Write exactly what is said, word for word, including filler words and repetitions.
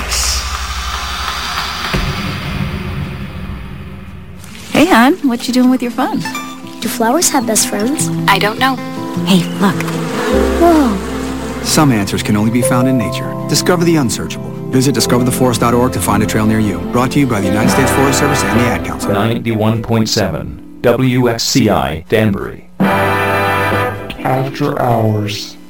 Yikes. Hey, hon, what you doing with your phone? Do flowers have best friends? I don't know. Hey, look. Whoa. Some answers can only be found in nature. Discover the unsearchable. Visit discover the forest dot org to find a trail near you. Brought to you by the United States Forest Service and the Ad Council. ninety-one point seven W X C I, Danbury. After hours.